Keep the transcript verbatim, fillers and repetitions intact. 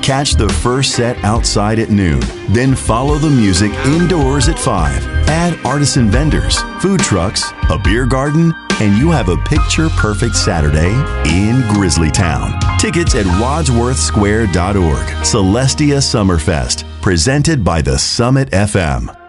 Catch the first set outside at noon. Then follow the music indoors at five. Add artisan vendors, food trucks, a beer garden, and you have a picture-perfect Saturday in Grizzlytown. Tickets at wadsworth square dot org. Celestia Summerfest, presented by the Summit F M.